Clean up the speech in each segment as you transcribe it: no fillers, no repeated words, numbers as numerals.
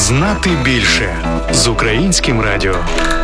Знати більше з Українським радіо.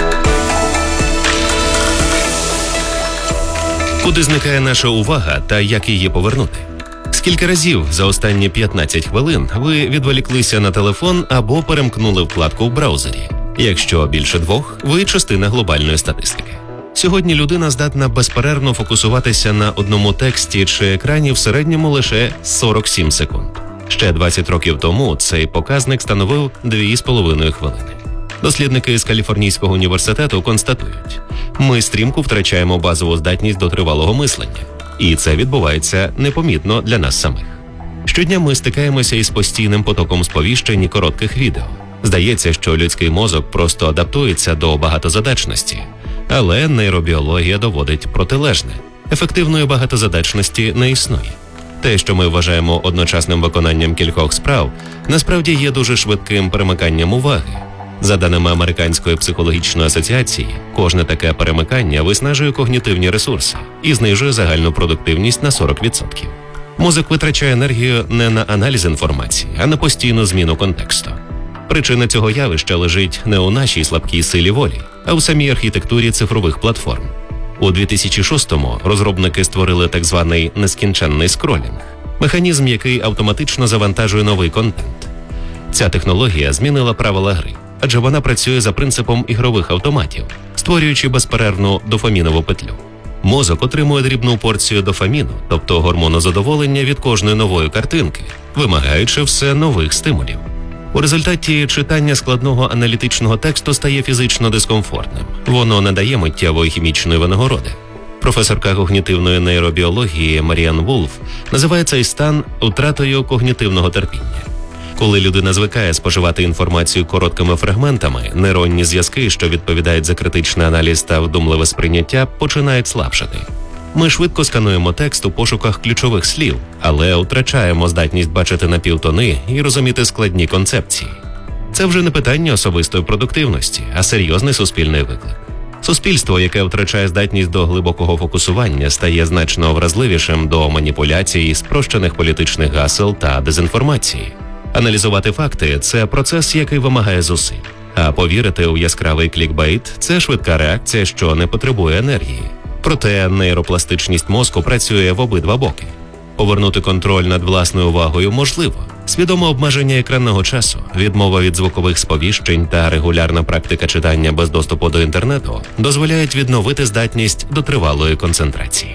Куди зникає наша увага та як її повернути? Скільки разів за останні 15 хвилин ви відволіклися на телефон або перемкнули вкладку в браузері? Якщо більше 2, ви частина глобальної статистики. Сьогодні людина здатна безперервно фокусуватися на одному тексті чи екрані в середньому лише 47 секунд. Ще 20 років тому цей показник становив 2,5 хвилини. Дослідники з Каліфорнійського університету констатують, ми стрімко втрачаємо базову здатність до тривалого мислення. І це відбувається непомітно для нас самих. Щодня ми стикаємося із постійним потоком сповіщень і коротких відео. Здається, що людський мозок просто адаптується до багатозадачності. Але нейробіологія доводить протилежне. Ефективної багатозадачності не існує. Те, що ми вважаємо одночасним виконанням кількох справ, насправді є дуже швидким перемиканням уваги. За даними Американської психологічної асоціації, кожне таке перемикання виснажує когнітивні ресурси і знижує загальну продуктивність на 40%. Мозок витрачає енергію не на аналіз інформації, а на постійну зміну контексту. Причина цього явища лежить не у нашій слабкій силі волі, а у самій архітектурі цифрових платформ. У 2006-му розробники створили так званий нескінченний скролінг – механізм, який автоматично завантажує новий контент. Ця технологія змінила правила гри, адже вона працює за принципом ігрових автоматів, створюючи безперервну дофамінову петлю. Мозок отримує дрібну порцію дофаміну, тобто гормону задоволення від кожної нової картинки, вимагаючи все нових стимулів. У результаті читання складного аналітичного тексту стає фізично дискомфортним. Воно не дає миттєвої хімічної винагороди. Професорка когнітивної нейробіології Маріан Вулф називає цей стан втратою когнітивного терпіння. Коли людина звикає споживати інформацію короткими фрагментами, нейронні зв'язки, що відповідають за критичний аналіз та вдумливе сприйняття, починають слабшати. Ми швидко скануємо текст у пошуках ключових слів, але втрачаємо здатність бачити напівтони і розуміти складні концепції. Це вже не питання особистої продуктивності, а серйозний суспільний виклик. Суспільство, яке втрачає здатність до глибокого фокусування, стає значно вразливішим до маніпуляцій, спрощених політичних гасел та дезінформації. Аналізувати факти – це процес, який вимагає зусиль. А повірити у яскравий клікбейт – це швидка реакція, що не потребує енергії. Проте нейропластичність мозку працює в обидва боки. Повернути контроль над власною увагою можливо. Свідоме обмеження екранного часу, відмова від звукових сповіщень та регулярна практика читання без доступу до інтернету дозволяють відновити здатність до тривалої концентрації.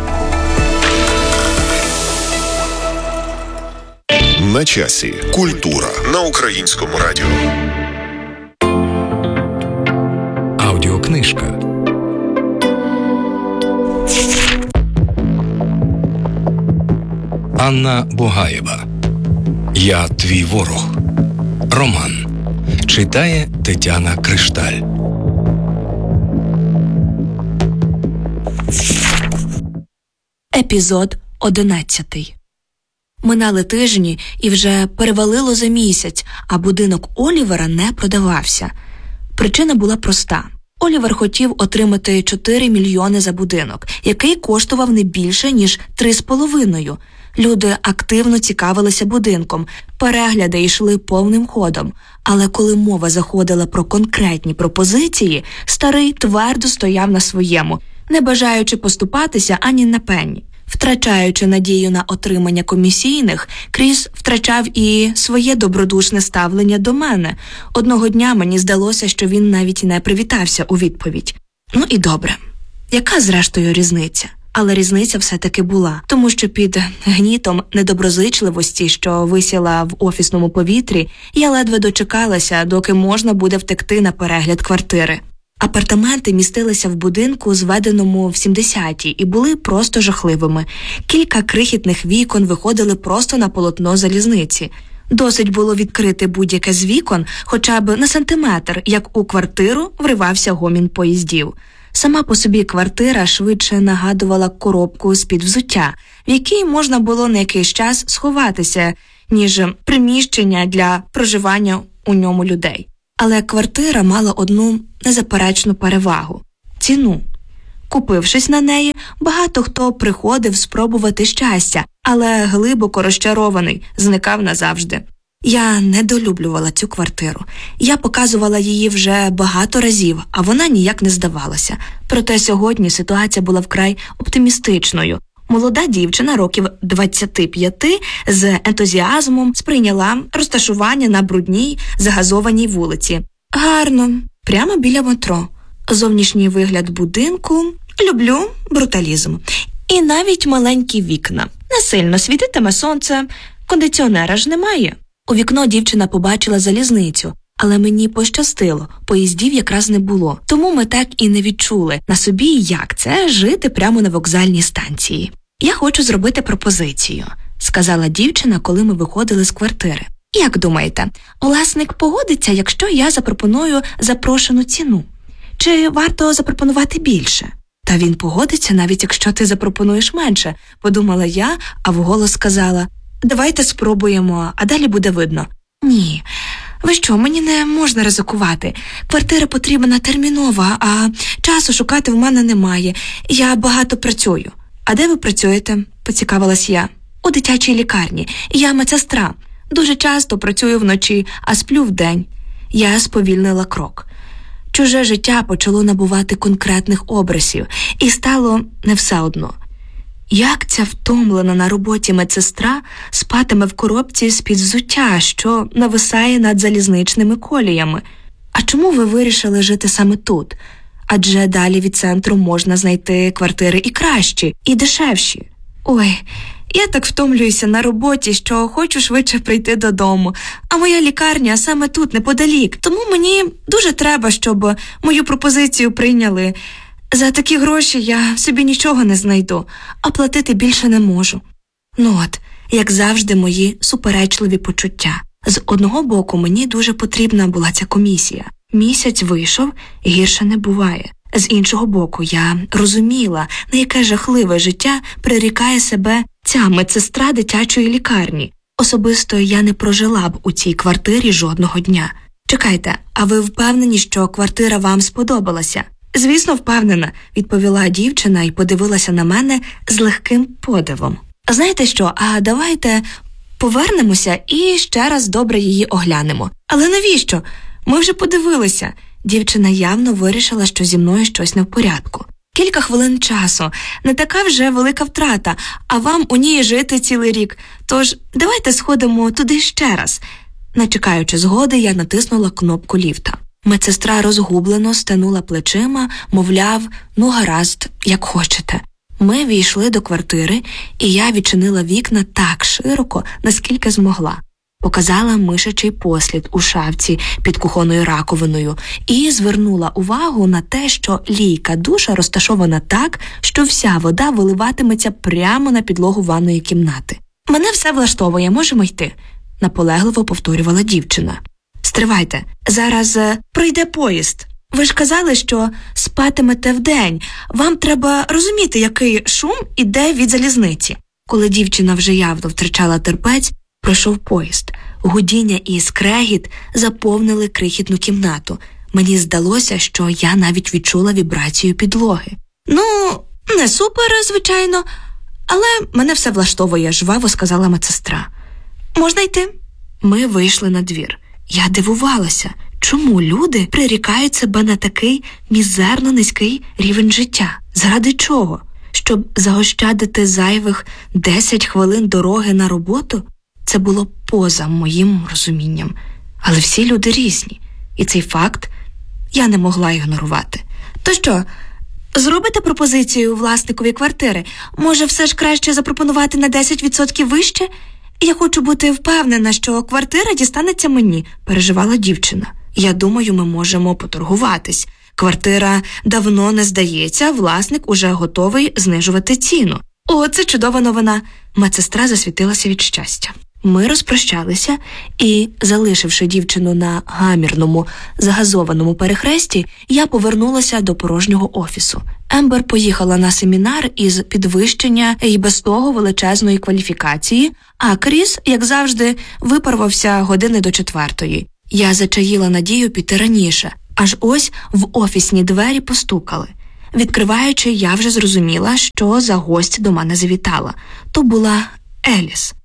На часі. Культура на Українському радіо. Аудіокнижка. Анна Бугаєва. «Я твій ворог». Роман. Читає Тетяна Кришталь. Епізод 11. Минали тижні і вже перевалило за місяць, а будинок Олівера не продавався. Причина була проста. Олівер хотів отримати 4 мільйони за будинок, який коштував не більше, ніж 3,5. Люди активно цікавилися будинком, перегляди йшли повним ходом. Але коли мова заходила про конкретні пропозиції, старий твердо стояв на своєму, не бажаючи поступатися ані на пенні. Втрачаючи надію на отримання комісійних, Кріс втрачав і своє добродушне ставлення до мене. Одного дня мені здалося, що він навіть не привітався у відповідь. Ну і добре. Яка зрештою різниця? Але різниця все-таки була, тому що під гнітом недоброзичливості, що висіла в офісному повітрі, я ледве дочекалася, доки можна буде втекти на перегляд квартири. Апартаменти містилися в будинку, зведеному в 70-ті, і були просто жахливими. Кілька крихітних вікон виходили просто на полотно залізниці. Досить було відкрити будь-яке з вікон, хоча б на сантиметр, як у квартиру вривався гомін поїздів. Сама по собі квартира швидше нагадувала коробку з-під взуття, в якій можна було на якийсь час сховатися, ніж приміщення для проживання у ньому людей. Але квартира мала одну незаперечну перевагу – ціну. Купившись на неї, багато хто приходив спробувати щастя, але глибоко розчарований, зникав назавжди. Я недолюблювала цю квартиру. Я показувала її вже багато разів, а вона ніяк не здавалася. Проте сьогодні ситуація була вкрай оптимістичною. Молода дівчина років 25 з ентузіазмом сприйняла розташування на брудній загазованій вулиці. Гарно, прямо біля метро. Зовнішній вигляд будинку. Люблю бруталізм. І навіть маленькі вікна. Не сильно світитиме сонце, кондиціонера ж немає. У вікно дівчина побачила залізницю, але мені пощастило, поїздів якраз не було. Тому ми так і не відчули на собі, як це жити прямо на вокзальній станції. «Я хочу зробити пропозицію», – сказала дівчина, коли ми виходили з квартири. «Як думаєте, власник погодиться, якщо я запропоную запрошену ціну? Чи варто запропонувати більше?» «Та він погодиться, навіть якщо ти запропонуєш менше», – подумала я, а вголос сказала: «Давайте спробуємо, а далі буде видно». «Ні, ви що, мені не можна ризикувати. Квартира потрібна термінова, а часу шукати в мене немає. Я багато працюю». «А де ви працюєте?» – поцікавилась я. «У дитячій лікарні. Я медсестра. Дуже часто працюю вночі, а сплю вдень». Я сповільнила крок. Чуже життя почало набувати конкретних образів, і стало не все одно. Як ця втомлена на роботі медсестра спатиме в коробці з-під взуття, що нависає над залізничними коліями? А чому ви вирішили жити саме тут? Адже далі від центру можна знайти квартири і кращі, і дешевші. Ой, я так втомлююся на роботі, що хочу швидше прийти додому. А моя лікарня саме тут, неподалік. Тому мені дуже треба, щоб мою пропозицію прийняли. За такі гроші я собі нічого не знайду, а платити більше не можу». Ну от, як завжди, мої суперечливі почуття. З одного боку, мені дуже потрібна була ця комісія. Місяць вийшов, і гірше не буває. З іншого боку, я розуміла, на яке жахливе життя прирікає себе ця медсестра дитячої лікарні. Особисто я не прожила б у цій квартирі жодного дня. «Чекайте, а ви впевнені, що квартира вам сподобалася?» «Звісно, впевнена», – відповіла дівчина і подивилася на мене з легким подивом. «Знаєте що, а давайте повернемося і ще раз добре її оглянемо». «Але навіщо? Ми вже подивилися». Дівчина явно вирішила, що зі мною щось не в порядку. «Кілька хвилин часу. Не така вже велика втрата, а вам у ній жити цілий рік. Тож давайте сходимо туди ще раз». Не чекаючи згоди, я натиснула кнопку ліфта. Медсестра розгублено стенула плечима, мовляв, «Ну гаразд, як хочете». Ми війшли до квартири, і я відчинила вікна так широко, наскільки змогла. Показала мишачий послід у шафці під кухонною раковиною і звернула увагу на те, що лійка душа розташована так, що вся вода виливатиметься прямо на підлогу ванної кімнати. «Мене все влаштовує, можемо йти», – наполегливо повторювала дівчина. «Стривайте, зараз прийде поїзд. Ви ж казали, що спатимете вдень. Вам треба розуміти, який шум іде від залізниці». Коли дівчина вже явно втрачала терпець, пройшов поїзд. Гудіння і скрегіт заповнили крихітну кімнату. Мені здалося, що я навіть відчула вібрацію підлоги. «Ну, не супер, звичайно, але мене все влаштовує», – жваво сказала медсестра. «Можна йти?» Ми вийшли на двір. Я дивувалася, чому люди прирікають себе на такий мізерно низький рівень життя. Заради чого? Щоб заощадити зайвих 10 хвилин дороги на роботу? Це було поза моїм розумінням. Але всі люди різні, і цей факт я не могла ігнорувати. «То що, зробите пропозицію власникові квартири? Може, все ж краще запропонувати на 10% вище? Я хочу бути впевнена, що квартира дістанеться мені», – переживала дівчина. «Я думаю, ми можемо поторгуватись. Квартира давно не здається, власник уже готовий знижувати ціну». «О, це чудова новина!» Медсестра засвітилася від щастя. Ми розпрощалися і, залишивши дівчину на гамірному, загазованому перехресті, я повернулася до порожнього офісу. Ембер поїхала на семінар із підвищення і без того величезної кваліфікації, а Кріс, як завжди, випарвався години до 4:00. Я зачаїла надію піти раніше, аж ось в офісні двері постукали. Відкриваючи, я вже зрозуміла, що за гость до мене завітала. То була Еліс.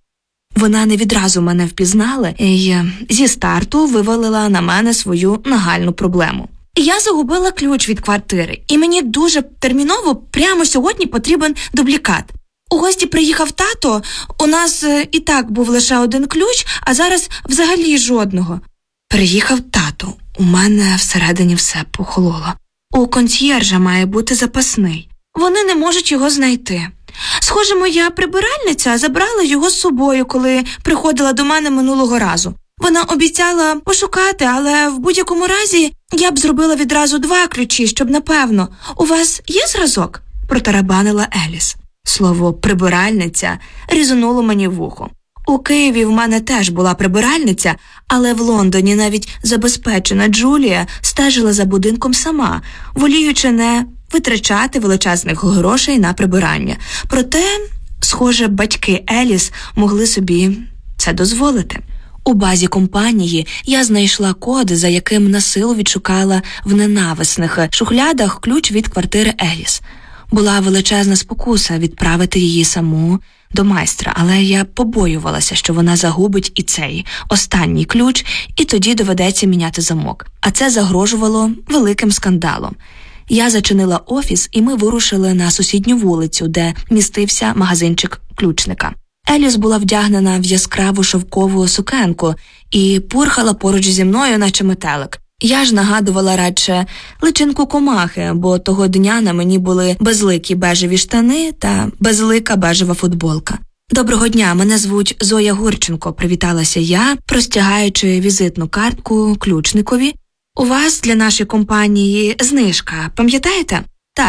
Вона не відразу мене впізнала і зі старту вивалила на мене свою нагальну проблему. Я загубила ключ від квартири, і мені дуже терміново прямо сьогодні потрібен дублікат. У гості приїхав тато, у нас і так був лише один ключ, а зараз взагалі жодного. Приїхав тато, у мене всередині все похололо. У консьєржа має бути запасний. Вони не можуть його знайти. Схоже, моя прибиральниця забрала його з собою, коли приходила до мене минулого разу. Вона обіцяла пошукати, але в будь-якому разі я б зробила відразу 2 ключі, щоб напевно. У вас є зразок? Протарабанила Еліс. Слово «прибиральниця» різонуло мені в ухо. У Києві в мене теж була прибиральниця, але в Лондоні навіть забезпечена Джулія стежила за будинком сама, воліючи не витрачати величезних грошей на прибирання. Проте, схоже, батьки Еліс могли собі це дозволити. У базі компанії я знайшла код, за яким насилу відшукала в ненависних шухлядах ключ від квартири Еліс. Була величезна спокуса відправити її саму до майстра, але я побоювалася, що вона загубить і цей останній ключ, і тоді доведеться міняти замок. А це загрожувало великим скандалом. Я зачинила офіс, і ми вирушили на сусідню вулицю, де містився магазинчик ключника. Еліс була вдягнена в яскраву шовкову сукенку і пурхала поруч зі мною, наче метелик. Я ж нагадувала радше личинку комахи, бо того дня на мені були безликі бежеві штани та безлика бежева футболка. «Доброго дня, мене звуть Зоя Гурченко», – привіталася я, простягаючи візитну картку ключникові. «У вас для нашої компанії знижка, пам'ятаєте?»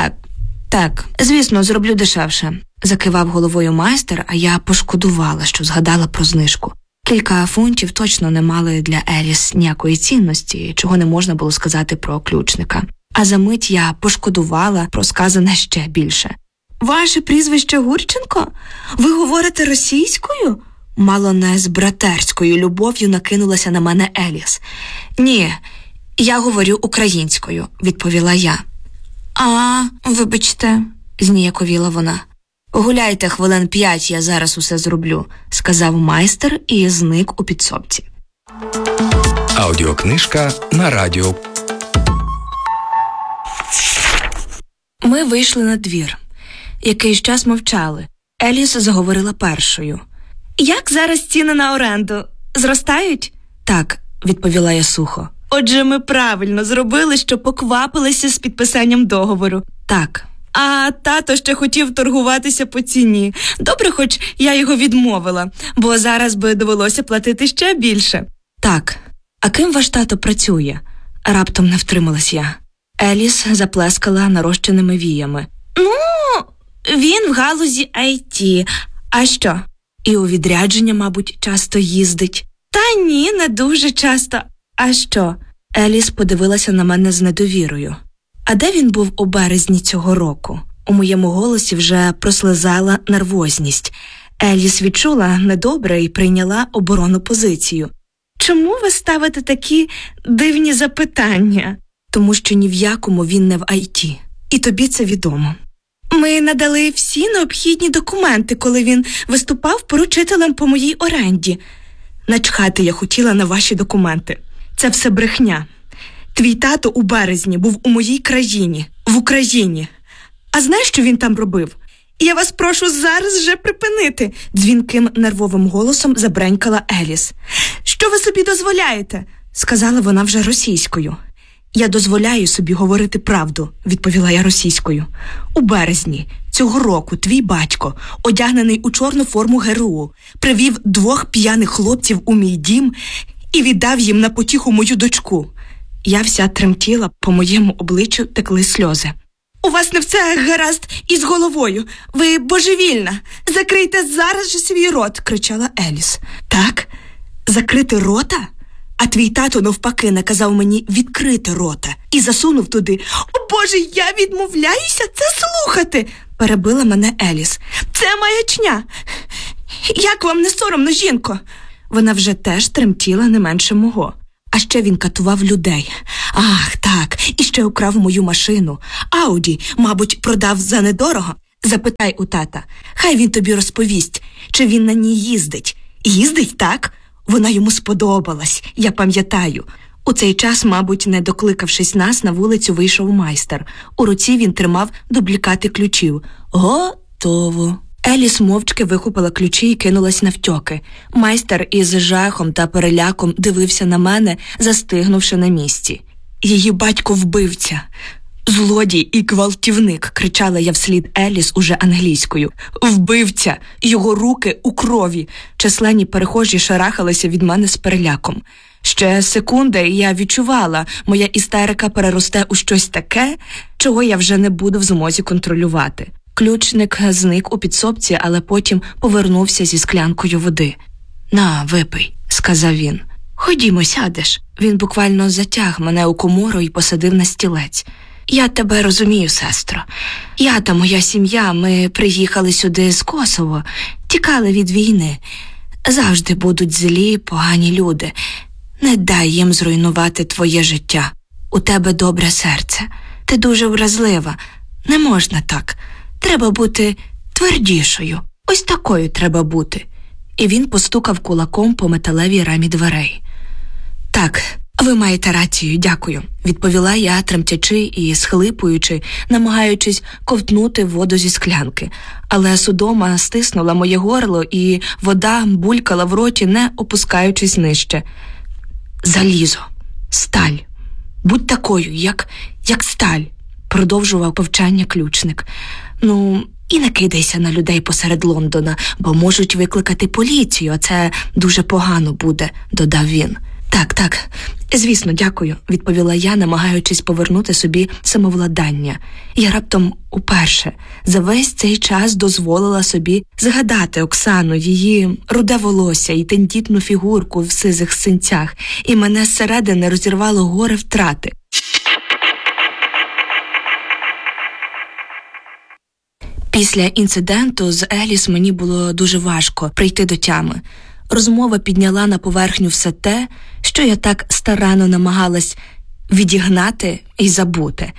Так, звісно, зроблю дешевше», – закивав головою майстер, а я пошкодувала, що згадала про знижку. Кілька фунтів точно не мали для Еліс ніякої цінності, чого не можна було сказати про ключника. А за мить я пошкодувала про сказане ще більше. «Ваше прізвище Гурченко? Ви говорите російською?» Мало не з братерською любов'ю накинулася на мене Еліс. «Ні, я говорю українською», – відповіла я. Вибачте», – зніяковіла вона. «Гуляйте хвилин 5, я зараз усе зроблю», – сказав майстер і зник у підсобці. Аудіокнижка на радіо. Ми вийшли на двір. Якийсь час мовчали. Еліс заговорила першою. «Як зараз ціни на оренду? Зростають?» «Так», – відповіла я сухо. «Отже, ми правильно зробили, що поквапилися з підписанням договору». «Так». «А тато ще хотів торгуватися по ціні. Добре, хоч я його відмовила, бо зараз би довелося платити ще більше». «Так. А ким ваш тато працює?» Раптом не втрималась я. Еліс заплескала нарощеними віями. Він в галузі IT. А що? І у відрядження, мабуть, часто їздить. Та ні, не дуже часто. А що? Еліс подивилася на мене з недовірою. А де він був у березні цього року? У моєму голосі вже прослизала нервозність. Еліс відчула недобре і прийняла оборонну позицію. Чому ви ставите такі дивні запитання? Тому що ні в якому він не в IT. І тобі це відомо. Ми надали всі необхідні документи, коли він виступав поручителем по моїй оренді. Начхати я хотіла на ваші документи. Це все брехня. Твій тато у березні був у моїй країні, в Україні. А знаєш, що він там робив? Я вас прошу зараз же припинити, дзвінким нервовим голосом забренькала Еліс. Що ви собі дозволяєте? Сказала вона вже російською. Я дозволяю собі говорити правду, відповіла я російською. У березні цього року твій батько, одягнений у чорну форму ГРУ, привів 2 п'яних хлопців у мій дім і віддав їм на потіху мою дочку. Я вся тремтіла, по моєму обличчю текли сльози. У вас не все гаразд із головою. Ви божевільна. Закрийте зараз же свій рот, кричала Еліс. Так? Закрити рота? А твій тато навпаки наказав мені відкрити рота і засунув туди. О Боже, я відмовляюся це слухати, перебила мене Еліс. Це маячня. Як вам не соромно, жінко? Вона вже теж тремтіла не менше мого. А ще він катував людей. Ах, так, і ще украв мою машину. Ауді, мабуть, продав за недорого. Запитай у тата, хай він тобі розповість, чи він на ній їздить. Їздить, так? Вона йому сподобалась, я пам'ятаю. У цей час, мабуть, не докликавшись нас, на вулицю вийшов майстер. У руці він тримав дублікати ключів. Готово. Еліс мовчки вихопила ключі і кинулась навтьоки. Майстер із жахом та переляком дивився на мене, застигнувши на місці. «Її батько вбивця! Злодій і гвалтівник!» – кричала я вслід Еліс уже англійською. «Вбивця! Його руки у крові!» Численні перехожі шарахалися від мене з переляком. Ще секунди, і я відчувала, моя істерика переросте у щось таке, чого я вже не буду в змозі контролювати. Ключник зник у підсобці, але потім повернувся зі склянкою води. «На, випий», – сказав він. «Ходімо, сядеш». Він буквально затяг мене у комору і посадив на стілець. «Я тебе розумію, сестро. Я та моя сім'я, ми приїхали сюди з Косово, тікали від війни. Завжди будуть злі, погані люди. Не дай їм зруйнувати твоє життя. У тебе добре серце. Ти дуже вразлива. Не можна так. Треба бути твердішою. Ось такою треба бути». І він постукав кулаком по металевій рамі дверей. «Так, ви маєте рацію, дякую», – відповіла я, тремтячи і схлипуючи, намагаючись ковтнути воду зі склянки. Але судома стиснула моє горло, і вода булькала в роті, не опускаючись нижче. «Залізо, сталь, будь такою, як сталь», – продовжував повчання ключник. «Ну, і не кидайся на людей посеред Лондона, бо можуть викликати поліцію, а це дуже погано буде», – додав він. Так, звісно, дякую», – відповіла я, намагаючись повернути собі самовладання. Я раптом уперше за весь цей час дозволила собі згадати Оксану, її руде волосся і тендітну фігурку в сизих синцях, і мене зсередини розірвало горе втрати. Після інциденту з Еліс мені було дуже важко прийти до тями. Розмова підняла на поверхню все те, що я так старанно намагалась відігнати і забути.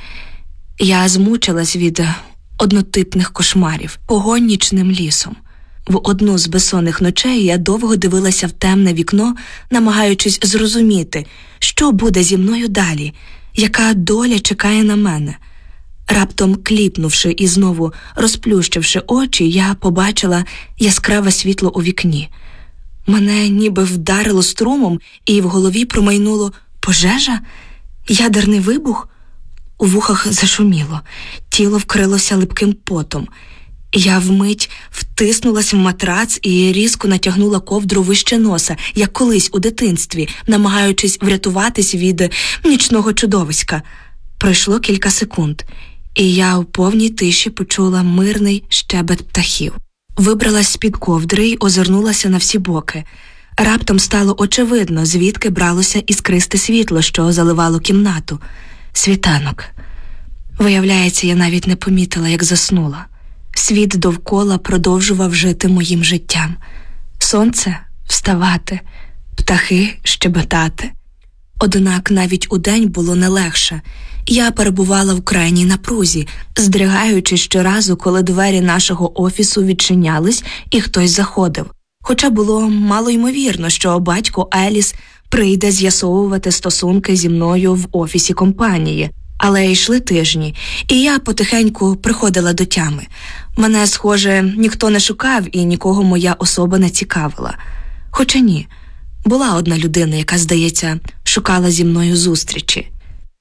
Я змучилась від однотипних кошмарів, погонь нічним лісом. В одну з безсонних ночей я довго дивилася в темне вікно, намагаючись зрозуміти, що буде зі мною далі, яка доля чекає на мене. Раптом кліпнувши і знову розплющивши очі, я побачила яскраве світло у вікні. Мене ніби вдарило струмом, і в голові промайнуло: пожежа? Ядерний вибух? У вухах зашуміло, тіло вкрилося липким потом. Я вмить втиснулась в матрац і різко натягнула ковдру вище носа, як колись у дитинстві, намагаючись врятуватись від нічного чудовиська. Пройшло кілька секунд, і я у повній тиші почула мирний щебет птахів. Вибралась з-під ковдри й озирнулася на всі боки. Раптом стало очевидно, звідки бралося іскристе світло, що заливало кімнату. Світанок. Виявляється, я навіть не помітила, як заснула. Світ довкола продовжував жити моїм життям. Сонце вставати, птахи щебетати. Однак навіть удень було не легше. Я перебувала в крайній напрузі, здригаючись щоразу, коли двері нашого офісу відчинялись і хтось заходив. Хоча було малоймовірно, що батько Еліс прийде з'ясовувати стосунки зі мною в офісі компанії. Але йшли тижні, і я потихеньку приходила до тями. Мене, схоже, ніхто не шукав і нікого моя особа не цікавила. Хоча ні, була одна людина, яка, здається, шукала зі мною зустрічі.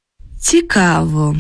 Цікаво,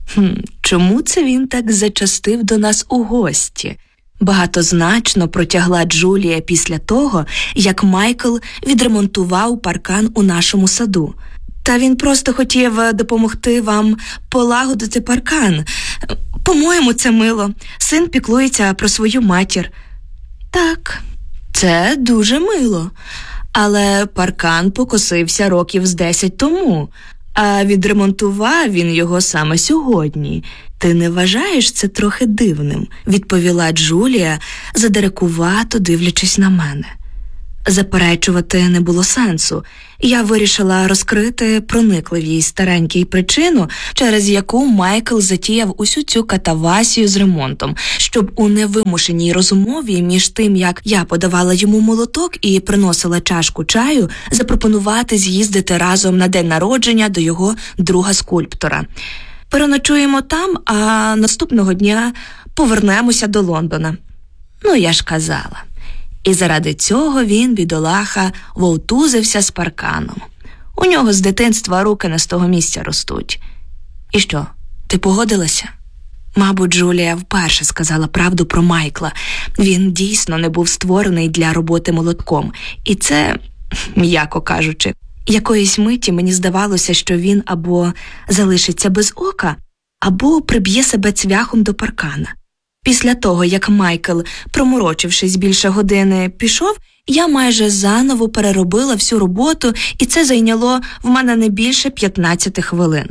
чому це він так зачастив до нас у гості? Багатозначно протягла Джулія після того, як Майкл відремонтував паркан у нашому саду. Та він просто хотів допомогти вам полагодити паркан. По-моєму, це мило. Син піклується про свою матір. Так, це дуже мило. Але паркан покосився років з 10 тому, а відремонтував він його саме сьогодні. Ти не вважаєш це трохи дивним? Відповіла Джулія, задирикувато дивлячись на мене. Заперечувати не було сенсу. Я вирішила розкрити проникливій старенькій причину, через яку Майкл затіяв усю цю катавасію з ремонтом, щоб у невимушеній розмові між тим, як я подавала йому молоток і приносила чашку чаю, запропонувати з'їздити разом на день народження до його друга-скульптора. Переночуємо там, а наступного дня повернемося до Лондона. Ну, я ж казала. І заради цього він, бідолаха, вовтузився з парканом. У нього з дитинства руки не з того місця ростуть. І що, ти погодилася? Мабуть, Джулія вперше сказала правду про Майкла. Він дійсно не був створений для роботи молотком. І це, м'яко кажучи, якоїсь миті мені здавалося, що він або залишиться без ока, або приб'є себе цвяхом до паркана. Після того, як Майкл, проморочившись більше години, пішов, я майже заново переробила всю роботу, і це зайняло в мене не більше 15 хвилин.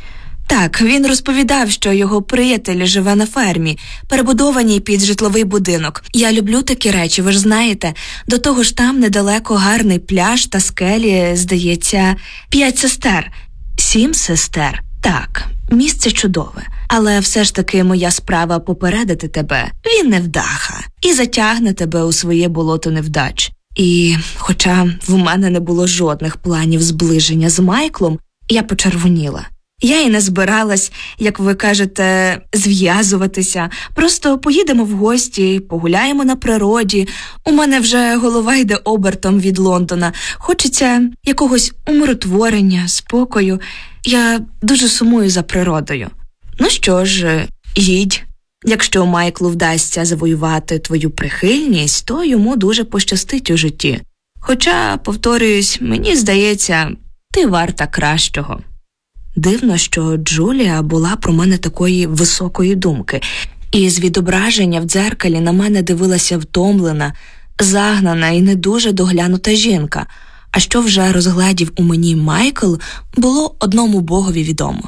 Так, він розповідав, що його приятель живе на фермі, перебудованій під житловий будинок. Я люблю такі речі, ви ж знаєте. До того ж там недалеко гарний пляж та скелі, здається, 5 сестер. 7 сестер. Так, місце чудове. Але все ж таки моя справа попередити тебе. Він невдаха і затягне тебе у своє болото невдач. І, хоча в мене не було жодних планів зближення з Майклом, я почервоніла. Я і не збиралась, як ви кажете, зв'язуватися. Просто поїдемо в гості, погуляємо на природі. У мене вже голова йде обертом від Лондона. Хочеться якогось умиротворення, спокою. Я дуже сумую за природою. Ну що ж, їдь. Якщо Майклу вдасться завоювати твою прихильність, то йому дуже пощастить у житті. Хоча, повторююсь, мені здається, ти варта кращого. Дивно, що Джулія була про мене такої високої думки, і з відображення в дзеркалі на мене дивилася втомлена, загнана і не дуже доглянута жінка. А що вже розгледів у мені Майкл, було одному Богові відомо.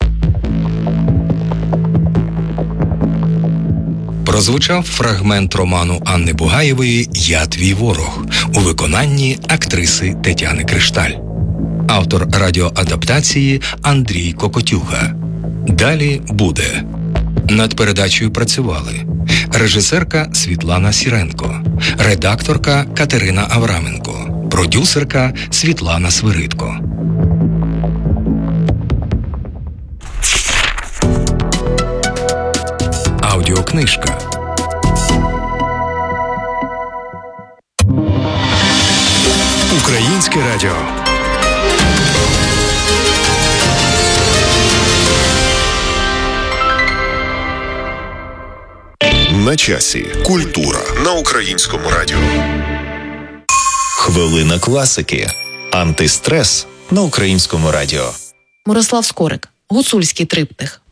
Прозвучав фрагмент роману Анни Бугаєвої «Я твій ворог» у виконанні актриси Тетяни Кришталь. Автор радіоадаптації Андрій Кокотюга. Далі буде. Над передачею працювали режисерка Світлана Сіренко, редакторка Катерина Авраменко, продюсерка Світлана Свиридко. Аудіокнижка. Українське радіо. На часі. Культура на Українському радіо. Хвилина класики. Антистрес на Українському радіо. Мирослав Скорик. Гуцульський триптих.